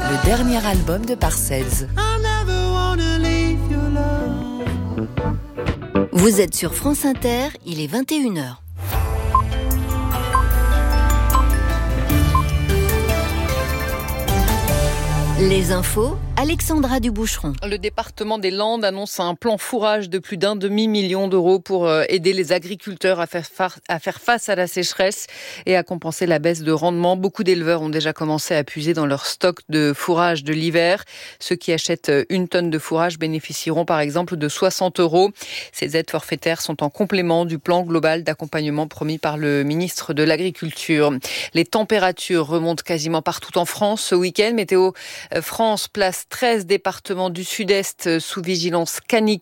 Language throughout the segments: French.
le dernier album de Parcells. Vous êtes sur France Inter, il est 21h. Les infos, Alexandra Duboucheron. Le département des Landes annonce un plan fourrage de plus d'1 demi-million d'euros pour aider les agriculteurs à faire face à la sécheresse et à compenser la baisse de rendement. Beaucoup d'éleveurs ont déjà commencé à puiser dans leur stock de fourrage de l'hiver. Ceux qui achètent 1 tonne de fourrage bénéficieront par exemple de 60 €. Ces aides forfaitaires sont en complément du plan global d'accompagnement promis par le ministre de l'Agriculture. Les températures remontent quasiment partout en France ce week-end. Météo France place 13 départements du sud-est sous vigilance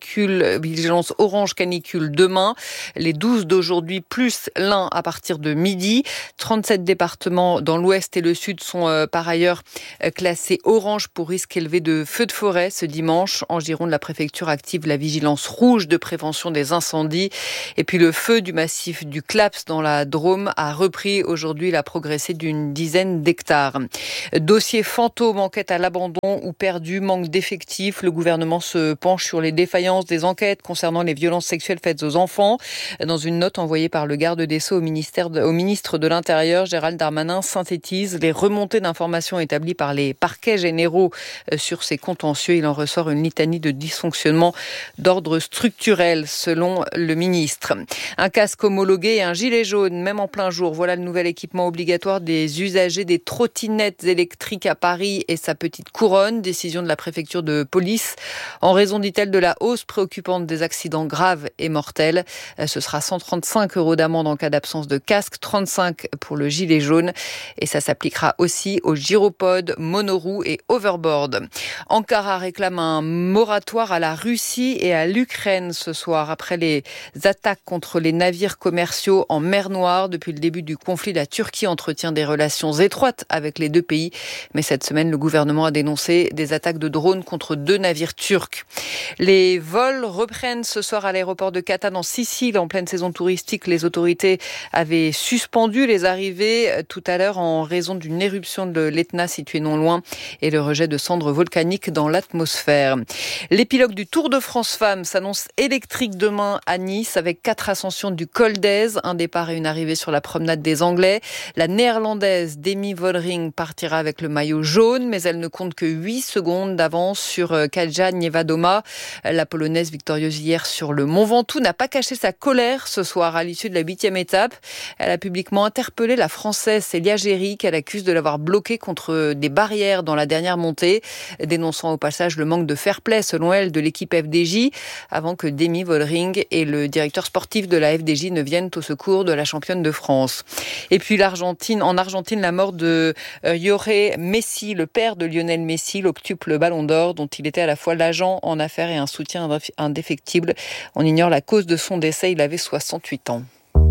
orange canicule demain. Les 12 d'aujourd'hui plus l'Ain à partir de midi. 37 départements dans l'ouest et le sud sont par ailleurs classés orange pour risque élevé de feux de forêt ce dimanche. En Gironde, la préfecture active la vigilance rouge de prévention des incendies. Et puis le feu du massif du Claps dans la Drôme a repris aujourd'hui. Il a progressé d'une dizaine d'hectares. Dossier fantôme, enquête à l'abandon ou perdu, manque d'effectifs. Le gouvernement se penche sur les défaillances des enquêtes concernant les violences sexuelles faites aux enfants. Dans une note envoyée par le garde des Sceaux au ministre de l'Intérieur, Gérald Darmanin synthétise les remontées d'informations établies par les parquets généraux sur ces contentieux. Il en ressort une litanie de dysfonctionnements d'ordre structurel, selon le ministre. Un casque homologué et un gilet jaune, même en plein jour. Voilà le nouvel équipement obligatoire des usagers des trottinettes électriques à Paris et sa petite couronne. Décision de la préfecture de police en raison, dit-elle, de la hausse préoccupante des accidents graves et mortels. Ce sera 135 € d'amende en cas d'absence de casque, 35 pour le gilet jaune et ça s'appliquera aussi aux gyropodes, monoroues et overboard. Ankara réclame un moratoire à la Russie et à l'Ukraine ce soir après les attaques contre les navires commerciaux en mer Noire. Depuis le début du conflit, la Turquie entretient des relations étroites avec les deux pays. Mais cette semaine, le gouvernement a dénoncé des attaques de drones contre 2 navires turcs. Les vols reprennent ce soir à l'aéroport de Catane en Sicile. En pleine saison touristique, les autorités avaient suspendu les arrivées tout à l'heure en raison d'une éruption de l'Etna située non loin et le rejet de cendres volcaniques dans l'atmosphère. L'épilogue du Tour de France Femmes s'annonce électrique demain à Nice avec 4 ascensions du Col d'Èze, un départ et une arrivée sur la promenade des Anglais. La néerlandaise Demi Vollering partira avec le maillot jaune, mais elle ne compte que 8 secondes d'avance sur Kaja Niewiadoma. La polonaise victorieuse hier sur le Mont Ventoux n'a pas caché sa colère ce soir à l'issue de la 8e étape. Elle a publiquement interpellé la française Célia Géry qu'elle accuse de l'avoir bloquée contre des barrières dans la dernière montée, dénonçant au passage le manque de fair-play selon elle de l'équipe FDJ avant que Demi Vollering et le directeur sportif de la FDJ ne viennent au secours de la championne de France. Et puis en Argentine, la mort de Jorge Messi, le père de Lionel Messi, l'octuple Ballon d'Or, dont il était à la fois l'agent en affaires et un soutien indéfectible. On ignore la cause de son décès, il avait 68 ans.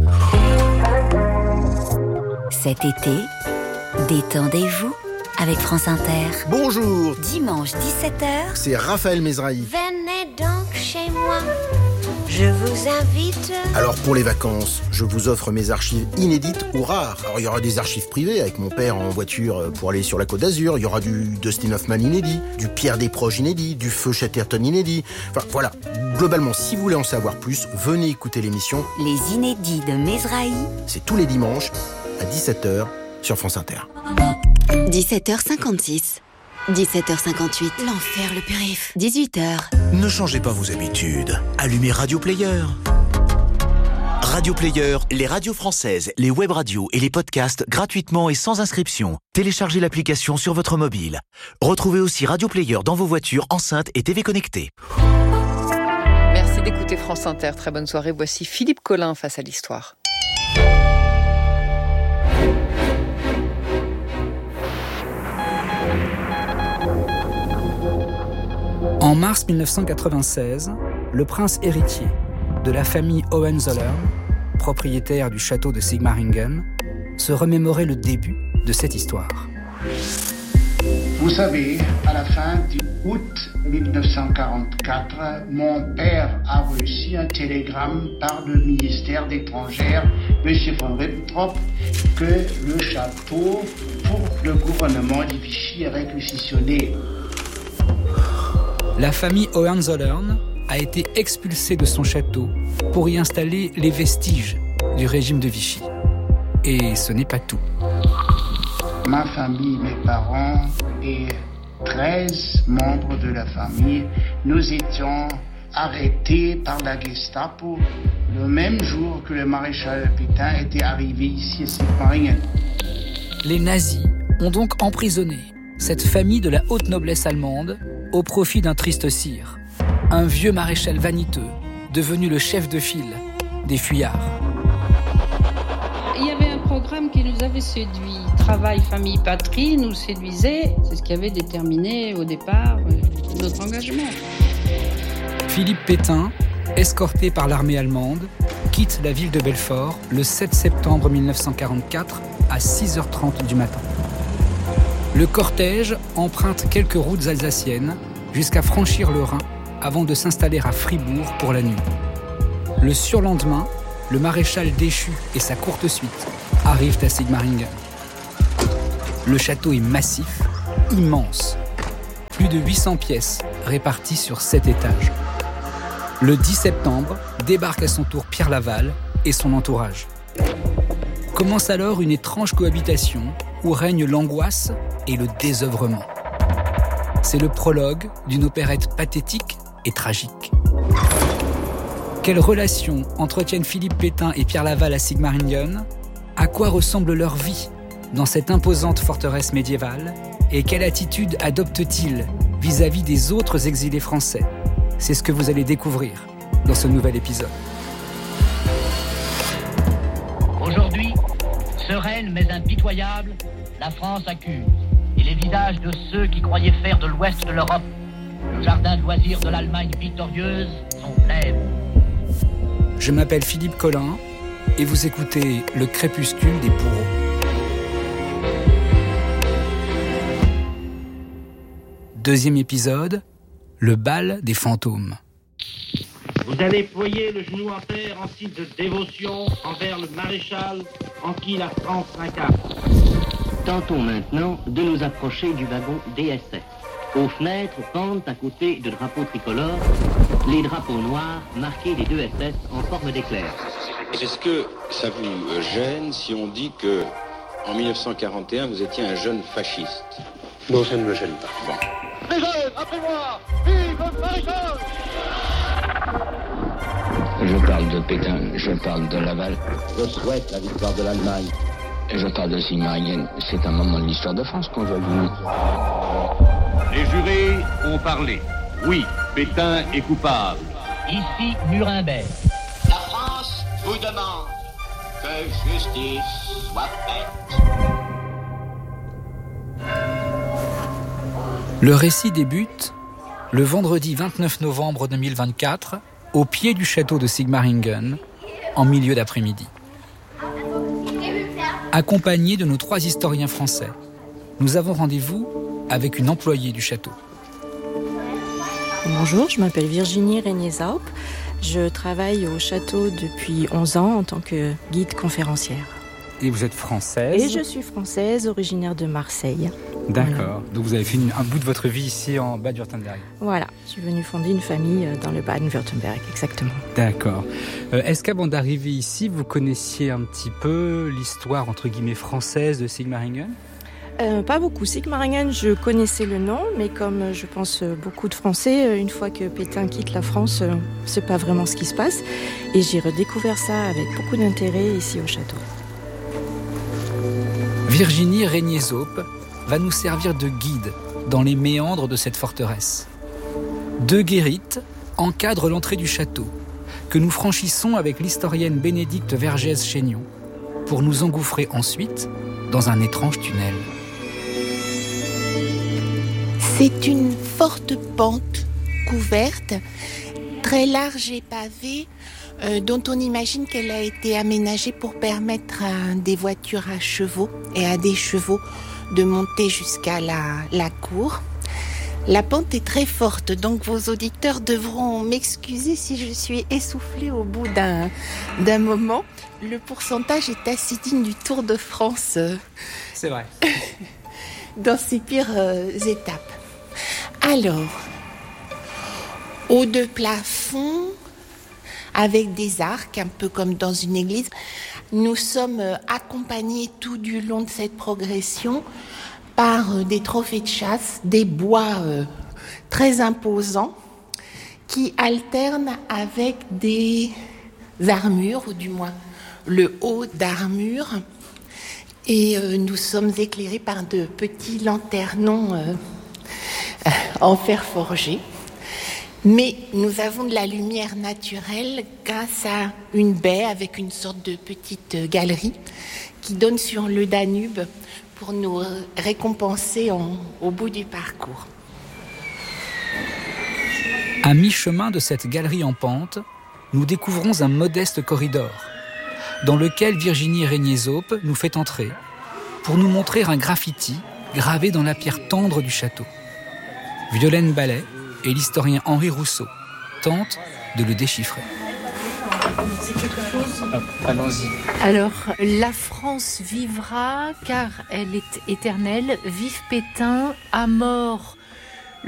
Cet été, détendez-vous avec France Inter. Bonjour. Dimanche 17h. C'est Raphaël Mesrahi. Venez donc chez moi, je vous invite. Alors pour les vacances, je vous offre mes archives inédites ou rares. Alors il y aura des archives privées avec mon père en voiture pour aller sur la Côte d'Azur. Il y aura du Dustin Hoffman inédit, du Pierre Desproges inédit, du Feu Chatterton inédit. Enfin voilà, globalement, si vous voulez en savoir plus, venez écouter l'émission Les inédits de Mesrahi. C'est tous les dimanches à 17h sur France Inter. 17h56. 17h58. L'enfer, le périph'. 18h. Ne changez pas vos habitudes. Allumez Radio Player. Radio Player, les radios françaises, les web radios et les podcasts gratuitement et sans inscription. Téléchargez l'application sur votre mobile. Retrouvez aussi Radio Player dans vos voitures, enceintes et TV connectées. Merci d'écouter France Inter. Très bonne soirée. Voici Philippe Collin face à l'histoire. En mars 1996, le prince héritier de la famille Hohenzollern, propriétaire du château de Sigmaringen, se remémorait le début de cette histoire. Vous savez, à la fin d'août 1944, mon père a reçu un télégramme par le ministère des Étrangères M. von Ribbentrop que le château, pour le gouvernement de Vichy, est réquisitionné. La famille Hohenzollern a été expulsée de son château pour y installer les vestiges du régime de Vichy. Et ce n'est pas tout. Ma famille, mes parents et 13 membres de la famille, nous étions arrêtés par la Gestapo le même jour que le maréchal Pétain était arrivé ici à Sigmaringen. Les nazis ont donc emprisonné cette famille de la haute noblesse allemande au profit d'un triste sire, un vieux maréchal vaniteux devenu le chef de file des fuyards. Il y avait un programme qui nous avait séduit. Travail, famille, patrie nous séduisait. C'est ce qui avait déterminé au départ notre engagement. Philippe Pétain, escorté par l'armée allemande, quitte la ville de Belfort le 7 septembre 1944 à 6h30 du matin. Le cortège emprunte quelques routes alsaciennes jusqu'à franchir le Rhin avant de s'installer à Fribourg pour la nuit. Le surlendemain, le maréchal déchu et sa courte suite arrivent à Sigmaringen. Le château est massif, immense. Plus de 800 pièces réparties sur 7 étages. Le 10 septembre, débarque à son tour Pierre Laval et son entourage. Commence alors une étrange cohabitation où règne l'angoisse et le désœuvrement. C'est le prologue d'une opérette pathétique et tragique. Quelle relation entretiennent Philippe Pétain et Pierre Laval à Sigmaringen ? À quoi ressemble leur vie dans cette imposante forteresse médiévale ? Et quelle attitude adoptent-ils vis-à-vis des autres exilés français ? C'est ce que vous allez découvrir dans ce nouvel épisode. Aujourd'hui, sereine mais impitoyable, la France accuse. Et les visages de ceux qui croyaient faire de l'ouest de l'Europe le jardin de loisirs de l'Allemagne victorieuse sont blêmes. Je m'appelle Philippe Collin et vous écoutez Le Crépuscule des bourreaux. Deuxième épisode, le bal des fantômes. Vous allez ployer le genou en terre en signe de dévotion envers le maréchal en qui la France s'incarne. Tentons maintenant de nous approcher du wagon DSS. Aux fenêtres pendent à côté de drapeaux tricolores les drapeaux noirs marqués des deux SS en forme d'éclair. Est-ce que ça vous gêne si on dit que en 1941 vous étiez un jeune fasciste ? Non, ça ne me gêne pas. Bon. Les jeunes, après moi, vive le maréchal! Je parle de Pétain, je parle de Laval. Je souhaite la victoire de l'Allemagne. Je parle de Sigmaringen. C'est un moment de l'histoire de France qu'on va vivre. Les jurés ont parlé. Oui, Pétain est coupable. Ici, Nuremberg. La France vous demande que justice soit faite. Le récit débute le vendredi 29 novembre 2024 au pied du château de Sigmaringen, en milieu d'après-midi. Accompagnés de nos 3 historiens français, nous avons rendez-vous avec une employée du château. Bonjour, je m'appelle Virginie Régnier-Zaup. Je travaille au château depuis 11 ans en tant que guide conférencière. Et vous êtes française ? Et je suis française, originaire de Marseille. D'accord. Voilà. Donc vous avez fait un bout de votre vie ici en Bade-Wurtemberg. Voilà, je suis venue fonder une famille dans le Bade-Wurtemberg, exactement. D'accord. Est-ce qu'avant d'arriver ici, vous connaissiez un petit peu l'histoire, entre guillemets, française de Sigmaringen ? Pas beaucoup. Sigmaringen, je connaissais le nom, mais comme je pense beaucoup de Français, une fois que Pétain quitte la France, c'est pas vraiment ce qui se passe. Et j'ai redécouvert ça avec beaucoup d'intérêt ici au château. Virginie Régnier-Zaup va nous servir de guide dans les méandres de cette forteresse. 2 guérites encadrent l'entrée du château, que nous franchissons avec l'historienne Bénédicte Vergès-Chénion, pour nous engouffrer ensuite dans un étrange tunnel. C'est une forte pente couverte, très large et pavée, dont on imagine qu'elle a été aménagée pour permettre à des voitures à chevaux et à des chevaux de monter jusqu'à la cour. La pente est très forte, donc vos auditeurs devront m'excuser si je suis essoufflée au bout d'un moment. Le pourcentage est assez digne du Tour de France. C'est vrai. Dans ses pires étapes. Alors, haut de plafond, avec des arcs, un peu comme dans une église, nous sommes accompagnés tout du long de cette progression par des trophées de chasse, des bois très imposants qui alternent avec des armures, ou du moins le haut d'armure. Et nous sommes éclairés par de petits lanternons en fer forgé. Mais nous avons de la lumière naturelle grâce à une baie avec une sorte de petite galerie qui donne sur le Danube pour nous récompenser au bout du parcours. À mi-chemin de cette galerie en pente, nous découvrons un modeste corridor dans lequel Virginie Régnier-Zaupe nous fait entrer pour nous montrer un graffiti gravé dans la pierre tendre du château. Violaine Ballet et l'historien Henri Rousseau tentent de le déchiffrer. C'est quelque chose. Allons-y. Alors, la France vivra car elle est éternelle. Vive Pétain, à mort